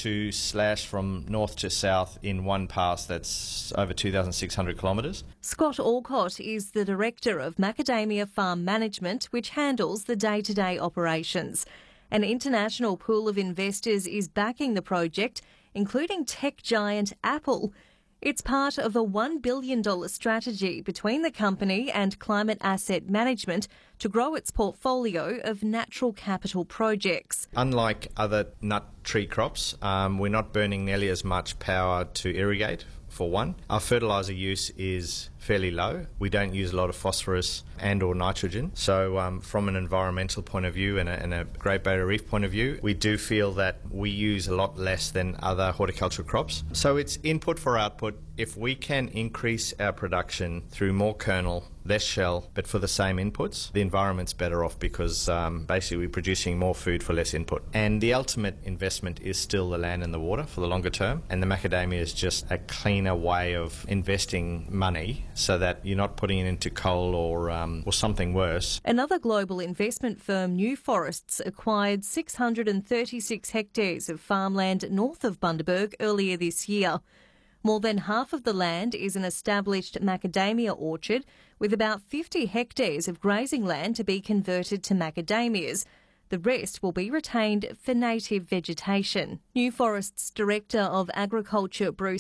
to slash from north to south in one pass that's over 2,600 kilometres. Scott Alcott is the Director of Macadamia Farm Management, which handles the day-to-day operations. An international pool of investors is backing the project, including tech giant Apple. It's part of a $1 billion strategy between the company and Climate Asset Management to grow its portfolio of natural capital projects. Unlike other nut tree crops, we're not burning nearly as much power to irrigate, for one. Our fertiliser use is fairly low. We don't use a lot of phosphorus and or nitrogen. So from an environmental point of view and a Great Barrier Reef point of view, we do feel that we use a lot less than other horticultural crops. So it's input for output. If we can increase our production through more kernel, less shell, but for the same inputs, the environment's better off because basically we're producing more food for less input. And the ultimate investment is still the land and the water for the longer term. And the macadamia is just a cleaner way of investing money so that you're not putting it into coal or something worse. Another global investment firm, New Forests, acquired 636 hectares of farmland north of Bundaberg earlier this year. More than half of the land is an established macadamia orchard, with about 50 hectares of grazing land to be converted to macadamias. The rest will be retained for native vegetation. New Forests Director of Agriculture Bruce